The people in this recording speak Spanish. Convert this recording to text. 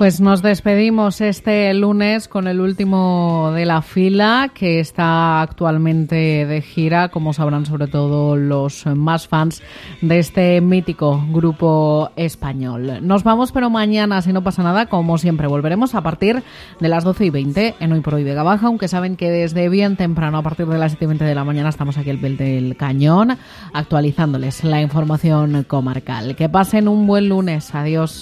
Pues nos despedimos este lunes con el último de la fila, que está actualmente de gira, como sabrán sobre todo los más fans de este mítico grupo español. Nos vamos, pero mañana, si no pasa nada, como siempre, volveremos a partir de las 12:20 en Hoy por Hoy Vega Baja, aunque saben que desde bien temprano, a partir de las 7:20 de la mañana, estamos aquí al pie del cañón, actualizándoles la información comarcal. Que pasen un buen lunes. Adiós.